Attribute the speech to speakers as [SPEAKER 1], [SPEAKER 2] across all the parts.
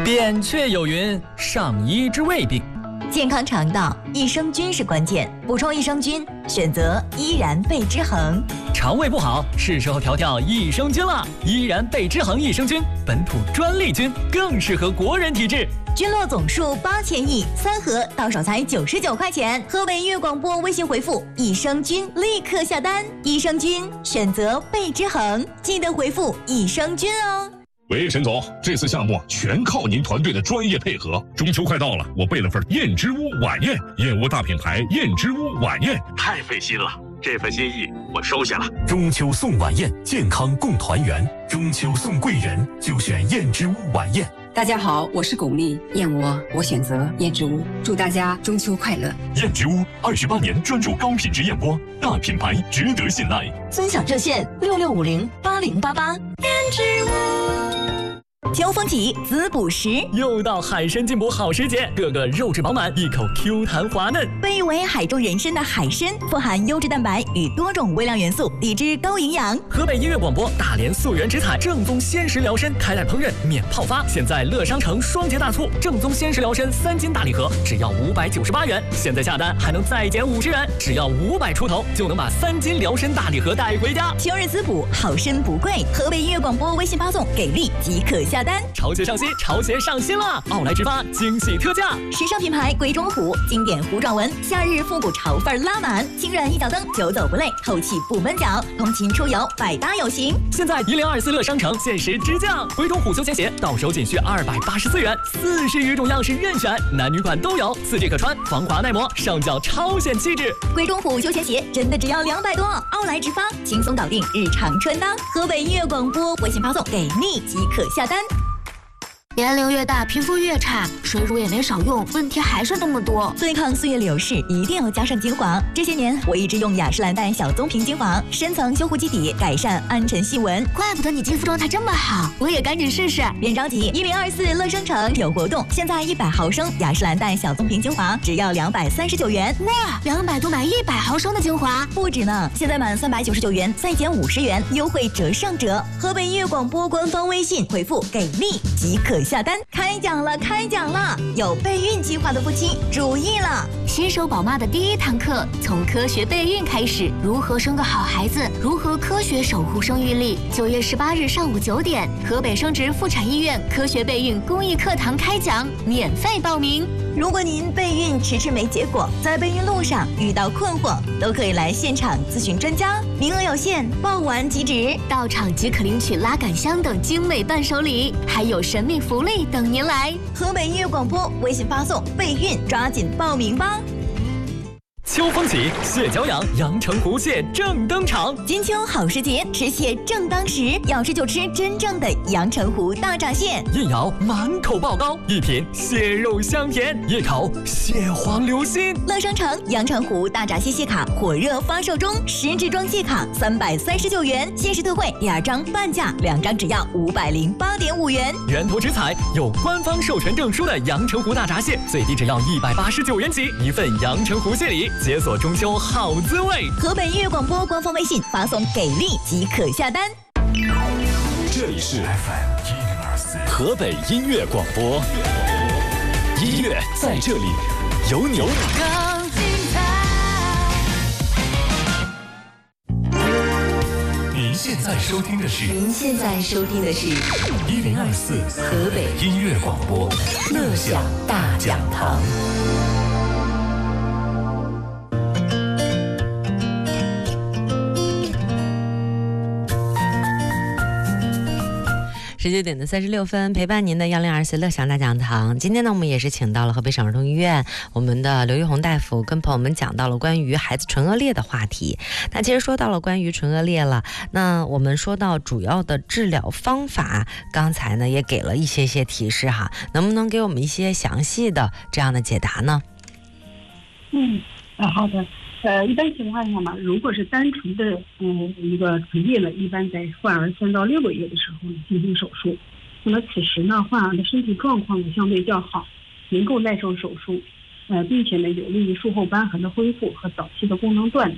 [SPEAKER 1] 扁鹊有云：上医治未病。
[SPEAKER 2] 健康肠道，益生菌是关键，补充益生菌，选择依然贝之恒。
[SPEAKER 1] 肠胃不好，是时候调调益生菌了。依然贝之恒益生菌，本土专利菌，更适合国人体质。
[SPEAKER 2] 菌落总数8000亿，3盒到手才99块钱。河北粤广播微信回复益生菌，立刻下单。益生菌选择贝之恒，记得回复益生菌哦。
[SPEAKER 3] 喂，沈总，这次项目全靠您团队的专业配合。中秋快到了，我备了份燕之屋晚宴，燕窝大品牌燕之屋晚宴，太费心了。这份心意我收下了。
[SPEAKER 4] 中秋送晚宴，健康共团圆。中秋送贵人，就选燕之屋晚宴。
[SPEAKER 5] 大家好，我是巩俐，燕窝我选择燕之屋，祝大家中秋快乐。
[SPEAKER 4] 燕之屋28年专注高品质燕窝，大品牌值得信赖。
[SPEAKER 2] 尊享热线66508088。燕之屋。秋风起，滋补时，
[SPEAKER 1] 又到海参进补好时节，个个肉质饱满，一口 Q 弹滑嫩。
[SPEAKER 2] 被誉为海中人参的海参，富含优质蛋白与多种微量元素，抵制高营养。
[SPEAKER 1] 河北音乐广播大连溯源植采正宗鲜食疗参，开袋烹饪免泡发。现在乐商城双节大促，正宗鲜食疗参3斤大礼盒只要598元，现在下单还能再减50元，只要500出头就能把3斤疗参大礼盒带回家。
[SPEAKER 2] 秋日滋补，好参不贵。河北音乐广播微信发送给力即可下单。
[SPEAKER 1] 潮鞋上新，潮鞋上新了！奥莱直发惊喜特价，
[SPEAKER 2] 时尚品牌鬼冢虎，经典糊状纹，夏日复古潮范拉满，轻软一脚蹬，久走不累，透气不闷脚，通勤出游百搭有型。
[SPEAKER 1] 现在1024乐商城限时直降，鬼冢虎休闲鞋到手仅需284元，40余种样式任选，男女款都有，4G 可穿，防滑耐磨，上脚超显气质。
[SPEAKER 2] 鬼冢虎休闲鞋真的只要200多，奥莱直发轻松搞定日常穿搭。河北音乐广播微信发送给力即可下单。
[SPEAKER 6] 年龄越大，皮肤越差，水乳也没少用，问题还是那么多。
[SPEAKER 2] 对抗岁月流逝，一定要加上精华。这些年，我一直用雅诗兰黛小棕瓶精华，深层修护基底，改善暗沉细纹。
[SPEAKER 6] 怪不得你肌肤状态这么好，我也赶紧试试。
[SPEAKER 2] 别着急，1024乐商城有活动，现在100毫升雅诗兰黛小棕瓶精华只要239元。
[SPEAKER 6] 哇，200多买100毫升的精华，
[SPEAKER 2] 不止呢！现在满399元再减50元，优惠折上折。河北音乐广播官方微信回复给力即可下单。开奖了，开奖了！有备孕计划的夫妻注意了，
[SPEAKER 6] 新手宝妈的第1堂课从科学备孕开始，如何生个好孩子，如何科学守护生育力。9月18日上午9点，河北生殖妇产医院科学备孕公益课堂开讲，免费报名。
[SPEAKER 2] 如果您备孕迟迟没结果，在备孕路上遇到困惑，都可以来现场咨询专家，名额有限，报完即止。
[SPEAKER 6] 到场即可领取拉杆箱等精美伴手礼，还有神秘福利等您来。
[SPEAKER 2] 河北音乐广播微信发送备孕，抓紧报名吧。
[SPEAKER 1] 秋风起，蟹脚痒，阳澄湖蟹正登场。
[SPEAKER 2] 金秋好时节，吃蟹正当时，要吃就吃真正的阳澄湖大闸蟹。
[SPEAKER 1] 一咬满口爆膏，一品蟹肉香甜，一口蟹黄流心。
[SPEAKER 2] 乐商城阳澄湖大闸蟹蟹卡火热发售中，10支装蟹卡339元，限时特惠，2张半价，2张只要508.5元。
[SPEAKER 1] 源头直采，有官方授权证书的阳澄湖大闸蟹，最低只要189元起，一份阳澄湖蟹礼，解锁中秋好滋味。
[SPEAKER 2] 河北音乐广播官方微信发送给力即可下单。
[SPEAKER 4] 这里是 FM 102.4河北音乐广播，音乐在这里有你。
[SPEAKER 6] 更精彩。
[SPEAKER 4] 您现在收听的是
[SPEAKER 2] 102.4
[SPEAKER 4] 河北音乐广播，乐享大讲堂。
[SPEAKER 7] 19点的36分，陪伴您的1024乐享大讲堂。今天呢，我们也是请到了河北省儿童医院我们的刘玉红大夫，跟朋友们讲到了关于孩子唇腭裂的话题。那其实说到了关于唇腭裂了，那我们说到主要的治疗方法，刚才呢也给了一些提示哈，能不能给我们一些详细的这样的解答呢？
[SPEAKER 8] 好的。一般情况下嘛，如果是单纯的一个唇裂了，一般在患儿3到6个月的时候进行手术。那么此时呢，患儿的身体状况呢相对较好，能够耐受手术，并且呢有利于术后瘢痕的恢复和早期的功能断裂。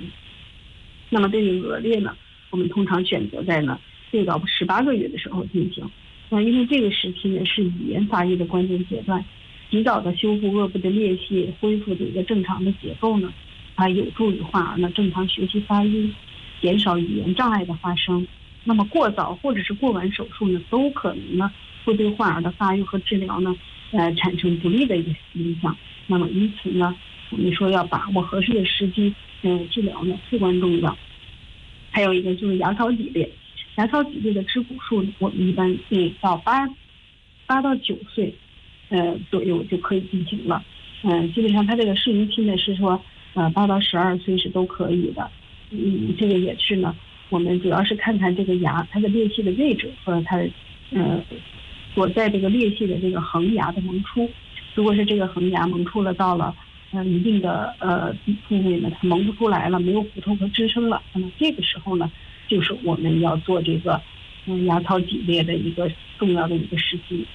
[SPEAKER 8] 那么对于腭裂呢，我们通常选择在呢6到18个月的时候进行。 因为这个时期呢是语言发育的关键阶段，及早的修复颚部的裂隙，恢复这个正常的结构呢，它有助于患儿呢正常学习发音，减少语言障碍的发生。那么过早或者是过晚手术呢，都可能呢会对患儿的发育和治疗呢产生不利的一个影响。那么因此呢，我们说要把握合适的时机，治疗呢至关重要。还有一个就是牙槽挤裂，牙槽挤裂的植骨术呢，我们一般到8到9岁左右就可以进行了。基本上它这个适龄期呢是说8到12岁是都可以的。这个也是呢，我们主要是看看这个牙它的裂隙的位置和它的所在这个裂隙的这个恒牙的萌出。如果是这个恒牙萌出了到了一定的部位呢，它萌不出来了，没有骨头和支撑了，那么这个时候呢，就是我们要做这个牙槽挤裂的一个重要的一个时机。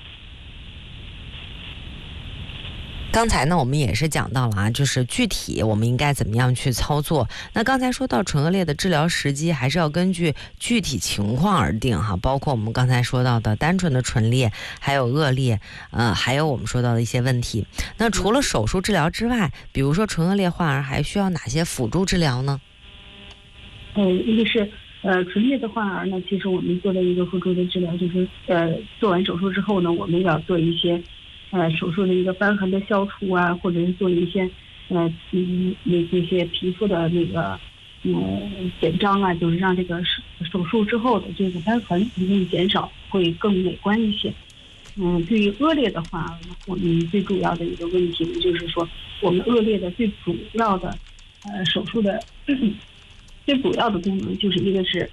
[SPEAKER 7] 刚才呢，我们也是讲到了啊，就是具体我们应该怎么样去操作。那刚才说到唇腭裂的治疗时机，还是要根据具体情况而定哈，包括我们刚才说到的单纯的唇裂，还有腭裂，还有我们说到的一些问题。那除了手术治疗之外，比如说唇腭裂患儿还需要哪些辅助治疗呢？
[SPEAKER 8] 一个是唇裂的患儿呢，其实我们做的一个辅助的治疗就是做完手术之后呢，我们要做一些手术的一个瘢痕的消除啊，或者是做一些那些皮肤的那个减张啊，就是让这个手术之后的这个瘢痕一定减少，会更美观一些。对于腭裂的话，我们最主要的一个问题就是说，我们腭裂的最主要的手术的最主要的功能就是一个是